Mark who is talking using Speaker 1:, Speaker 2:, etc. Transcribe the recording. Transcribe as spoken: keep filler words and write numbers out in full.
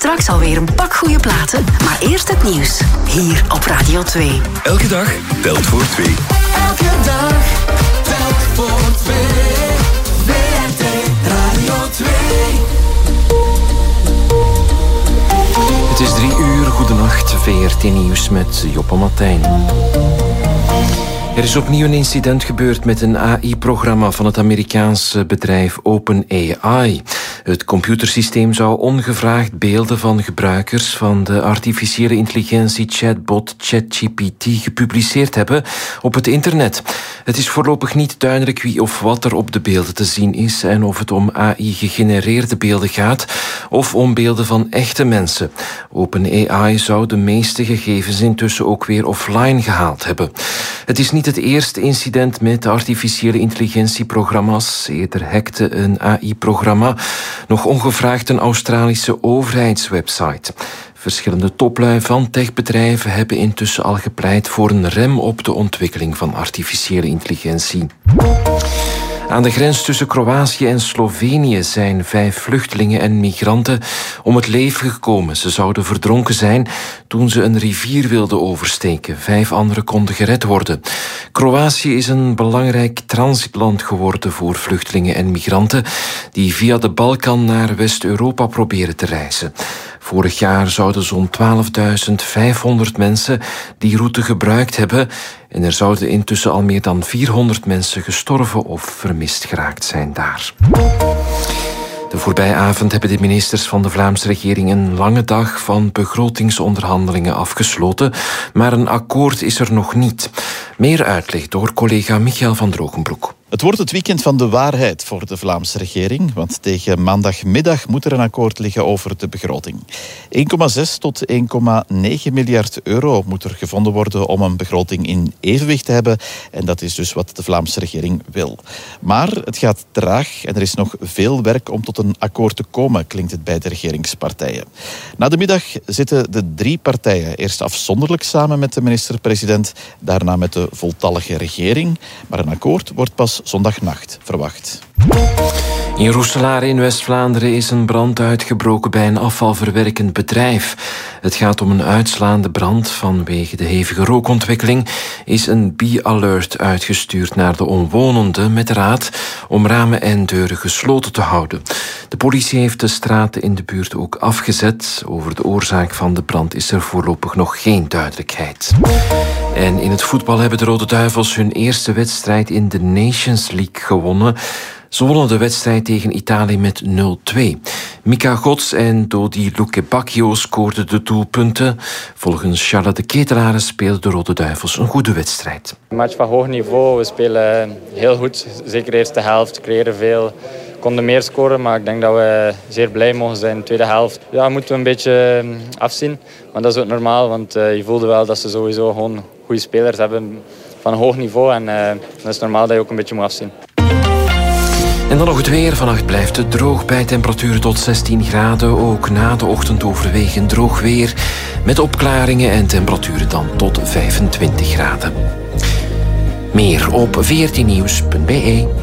Speaker 1: Straks alweer een pak goede platen, maar eerst het nieuws. Hier op Radio twee.
Speaker 2: Elke dag telt voor twee.
Speaker 3: Elke dag telt voor twee. V R T Radio twee.
Speaker 4: Het is drie uur, goedenacht, V R T Nieuws met Joppe Martijn. Er is opnieuw een incident gebeurd met een A I-programma van het Amerikaanse bedrijf OpenAI. Het computersysteem zou ongevraagd beelden van gebruikers van de artificiële intelligentie chatbot ChatGPT gepubliceerd hebben op het internet. Het is voorlopig niet duidelijk wie of wat er op de beelden te zien is en of het om A I-gegenereerde beelden gaat of om beelden van echte mensen. OpenAI zou de meeste gegevens intussen ook weer offline gehaald hebben. Het is niet het eerste incident met artificiële intelligentieprogramma's. Eerder hackte een A I-programma nog ongevraagd een Australische overheidswebsite. Verschillende toplui van techbedrijven hebben intussen al gepleit voor een rem op de ontwikkeling van artificiële intelligentie. Aan de grens tussen Kroatië en Slovenië zijn vijf vluchtelingen en migranten om het leven gekomen. Ze zouden verdronken zijn toen ze een rivier wilden oversteken. Vijf anderen konden gered worden. Kroatië is een belangrijk transitland geworden voor vluchtelingen en migranten die via de Balkan naar West-Europa proberen te reizen. Vorig jaar zouden zo'n twaalfduizend vijfhonderd mensen die route gebruikt hebben en er zouden intussen al meer dan vierhonderd mensen gestorven of vermist geraakt zijn daar. De voorbije avond hebben de ministers van de Vlaamse regering een lange dag van begrotingsonderhandelingen afgesloten, maar een akkoord is er nog niet. Meer uitleg door collega Michael van Drogenbroek.
Speaker 5: Het wordt het weekend van de waarheid voor de Vlaamse regering, want tegen maandagmiddag moet er een akkoord liggen over de begroting. één komma zes tot één komma negen miljard euro moet er gevonden worden om een begroting in evenwicht te hebben en dat is dus wat de Vlaamse regering wil. Maar het gaat traag en er is nog veel werk om tot een akkoord te komen, klinkt het bij de regeringspartijen. Na de middag zitten de drie partijen eerst afzonderlijk samen met de minister-president, daarna met de voltallige regering, maar een akkoord wordt pas zondagnacht verwacht.
Speaker 4: In Roeselare in West-Vlaanderen is een brand uitgebroken bij een afvalverwerkend bedrijf. Het gaat om een uitslaande brand. Vanwege de hevige rookontwikkeling is een bee-alert uitgestuurd naar de omwonenden met de raad om ramen en deuren gesloten te houden. De politie heeft de straten in de buurt ook afgezet. Over de oorzaak van de brand is er voorlopig nog geen duidelijkheid. En in het voetbal hebben de Rode Duivels hun eerste wedstrijd in de Nations League gewonnen. Ze wonnen de wedstrijd tegen Italië met nul twee. Mika Gods en Dodi Lukebakio scoorden de doelpunten. Volgens Charles de Ketelaere speelden de Rode Duivels een goede wedstrijd.
Speaker 6: Een match van hoog niveau. We spelen heel goed. Zeker de eerste helft. Creëren veel. Konden meer scoren, maar ik denk dat we zeer blij mogen zijn in de tweede helft. Ja, moeten we een beetje afzien. Maar dat is ook normaal, want uh, je voelde wel dat ze sowieso gewoon goede spelers hebben van een hoog niveau. En uh, dat is normaal dat je ook een beetje moet afzien.
Speaker 4: En dan nog het weer. Vannacht blijft het droog bij temperaturen tot zestien graden. Ook na de ochtend overwegend droog weer. Met opklaringen en temperaturen dan tot vijfentwintig graden. Meer op v r t nieuws punt b e.